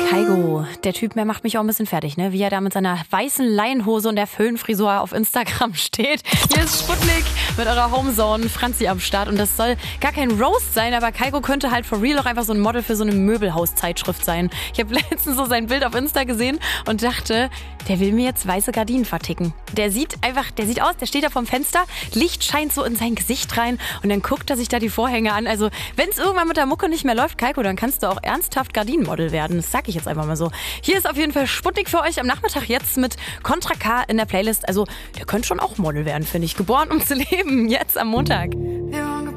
Kaigo, der Typ, der macht mich auch ein bisschen fertig, ne? Wie er da mit seiner weißen Laienhose und der Föhnfrisur auf Instagram steht. Hier ist Sputnik mit eurer Homezone, Franzi am Start. Und das soll gar kein Roast sein, aber Kaigo könnte halt for real auch einfach so ein Model für so eine Möbelhauszeitschrift sein. Ich habe letztens so sein Bild auf Insta gesehen und dachte, der will mir jetzt weiße Gardinen verticken. Der sieht aus, der steht da vorm Fenster, Licht scheint so in sein Gesicht rein und dann guckt er sich da die Vorhänge an. Also, wenn es irgendwann mit der Mucke nicht mehr läuft, Kaigo, dann kannst du auch ernsthaft Gardinenmodel werden. Das sag ich jetzt einfach mal so. Hier ist auf jeden Fall Sputnik für euch am Nachmittag jetzt mit Contra K in der Playlist. Also, der könnte schon auch Model werden, finde ich. Geboren, um zu leben, jetzt am Montag.